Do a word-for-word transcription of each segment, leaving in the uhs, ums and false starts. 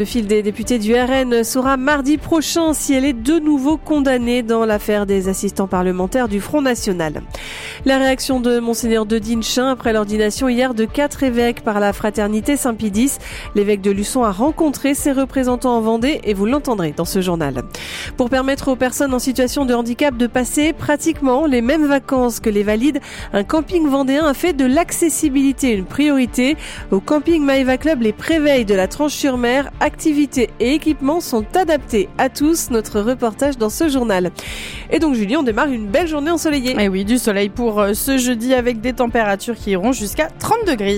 Le fil des députés du R N saura mardi prochain si elle est de nouveau condamnée dans l'affaire des assistants parlementaires du Front National. La réaction de Monseigneur de Dinchin après l'ordination hier de quatre évêques par la fraternité Saint-Pie-X. L'évêque de Luçon a rencontré ses représentants en Vendée et vous l'entendrez dans ce journal. Pour permettre aux personnes en situation de handicap de passer pratiquement les mêmes vacances que les valides, un camping vendéen a fait de l'accessibilité une priorité. Au camping Maeva Club, les Préveilles de la Tranche-sur-Mer, activités et équipements sont adaptés à tous. Notre reportage dans ce journal. Et donc Julie, on démarre une belle journée ensoleillée. Et oui, du soleil pour ce jeudi avec des températures qui iront jusqu'à trente degrés.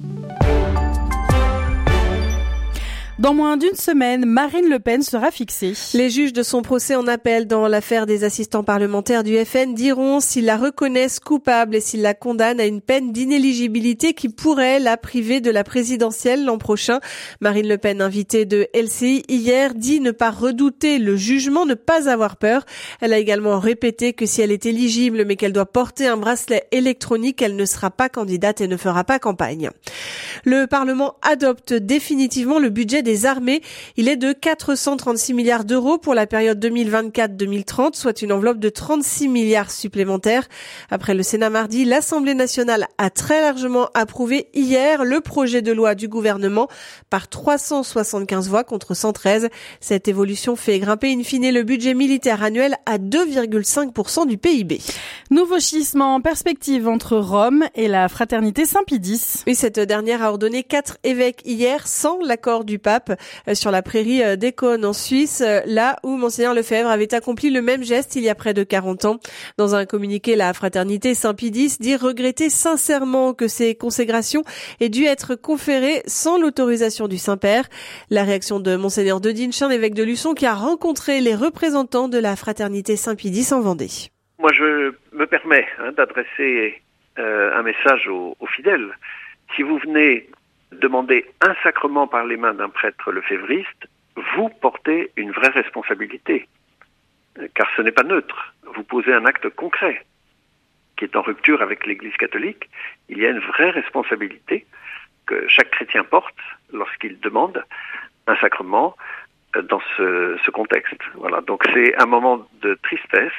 Dans moins d'une semaine, Marine Le Pen sera fixée. Les juges de son procès en appel dans l'affaire des assistants parlementaires du F N diront s'ils la reconnaissent coupable et s'ils la condamnent à une peine d'inéligibilité qui pourrait la priver de la présidentielle l'an prochain. Marine Le Pen, invitée de L C I hier, dit ne pas redouter le jugement, ne pas avoir peur. Elle a également répété que si elle est éligible mais qu'elle doit porter un bracelet électronique, elle ne sera pas candidate et ne fera pas campagne. Le Parlement adopte définitivement le budget des armées. Il est de quatre cent trente-six milliards d'euros pour la période deux mille vingt-quatre deux mille trente, soit une enveloppe de trente-six milliards supplémentaires. Après le Sénat mardi, l'Assemblée nationale a très largement approuvé hier le projet de loi du gouvernement par trois cent soixante-quinze voix contre cent treize. Cette évolution fait grimper in fine le budget militaire annuel à deux virgule cinq pour cent du P I B. Nouveau schisme en perspective entre Rome et la fraternité Saint-Pie-X. Oui, cette dernière a ordonné quatre évêques hier sans l'accord du pape sur la prairie d'Écône en Suisse, là où Monseigneur Lefebvre avait accompli le même geste il y a près de quarante ans. Dans un communiqué, la fraternité Saint-Pie-X dit regretter sincèrement que ces consécrations aient dû être conférées sans l'autorisation du Saint-Père. La réaction de Monseigneur de Dinchin, évêque de Luçon, qui a rencontré les représentants de la fraternité Saint-Pie-X en Vendée. Moi, je me permets hein, d'adresser euh, un message aux, aux fidèles. Si vous venez demander un sacrement par les mains d'un prêtre lefévriste, vous portez une vraie responsabilité, car ce n'est pas neutre. Vous posez un acte concret qui est en rupture avec l'Église catholique. Il y a une vraie responsabilité que chaque chrétien porte lorsqu'il demande un sacrement dans ce, ce contexte. Voilà. Donc c'est un moment de tristesse.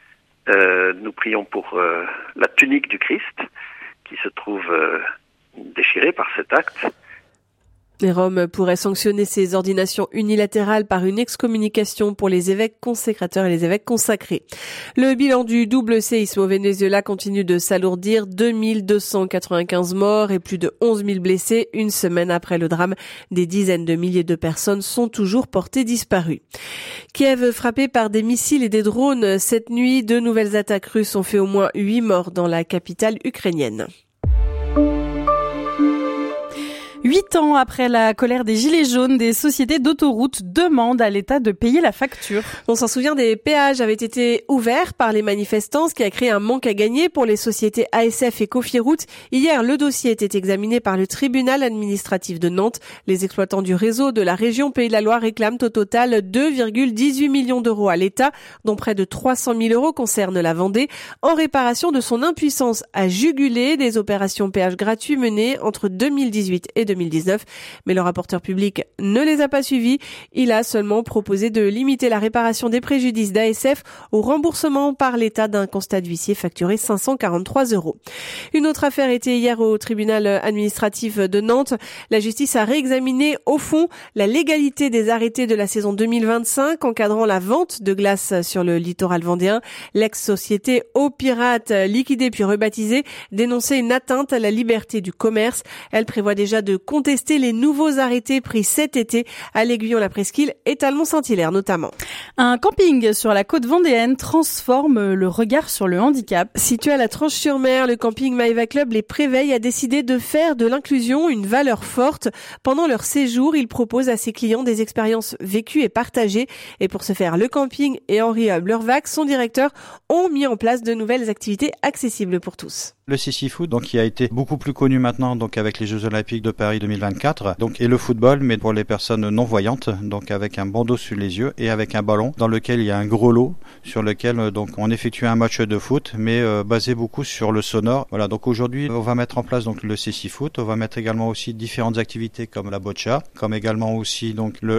Euh, nous prions pour euh, la tunique du Christ qui se trouve euh, déchirée par cet acte. Et Rome pourrait sanctionner ces ordinations unilatérales par une excommunication pour les évêques consécrateurs et les évêques consacrés. Le bilan du double séisme au Venezuela continue de s'alourdir. deux mille deux cent quatre-vingt-quinze morts et plus de onze mille blessés. Une semaine après le drame, des dizaines de milliers de personnes sont toujours portées disparues. Kiev frappé par des missiles et des drones. Cette nuit, deux nouvelles attaques russes ont fait au moins huit morts dans la capitale ukrainienne. Huit ans après la colère des Gilets jaunes, des sociétés d'autoroutes demandent à l'État de payer la facture. On s'en souvient, des péages avaient été ouverts par les manifestants, ce qui a créé un manque à gagner pour les sociétés A S F et Cofiroute. Hier, le dossier était examiné par le tribunal administratif de Nantes. Les exploitants du réseau de la région Pays de la Loire réclament au total deux virgule dix-huit millions d'euros à l'État, dont près de trois cent mille euros concernent la Vendée, en réparation de son impuissance à juguler des opérations péages gratuits menées entre deux mille dix-huit et deux mille dix-neuf, mais le rapporteur public ne les a pas suivis. Il a seulement proposé de limiter la réparation des préjudices d'A S F au remboursement par l'État d'un constat d'huissier facturé cinq cent quarante-trois euros. Une autre affaire était hier au tribunal administratif de Nantes. La justice a réexaminé au fond la légalité des arrêtés de la saison deux mille vingt-cinq encadrant la vente de glace sur le littoral vendéen. L'ex-société Eau Pirate, liquidée puis rebaptisée, dénonçait une atteinte à la liberté du commerce. Elle prévoit déjà de contester les nouveaux arrêtés pris cet été à l'Aiguillon-la-Presqu'île et Talmont-Saint-Hilaire notamment. Un camping sur la côte vendéenne transforme le regard sur le handicap. Situé à la Tranche-sur-Mer, le camping Maeva Club Les Préveilles a décidé de faire de l'inclusion une valeur forte. Pendant leur séjour, il propose à ses clients des expériences vécues et partagées. Et pour ce faire, le camping et Henri Bleurvac, son directeur, ont mis en place de nouvelles activités accessibles pour tous. Le Sissi-Foot, donc, qui a été beaucoup plus connu maintenant, donc, avec les Jeux Olympiques de Paris deux mille vingt-quatre, donc, et le football, mais pour les personnes non-voyantes, donc, avec un bandeau sur les yeux et avec un ballon dans lequel il y a un grelot sur lequel, donc, on effectue un match de foot, mais euh, basé beaucoup sur le sonore. Voilà, donc, aujourd'hui, on va mettre en place, donc, le Sissi-Foot. On va mettre également aussi différentes activités comme la boccia, comme également aussi, donc, le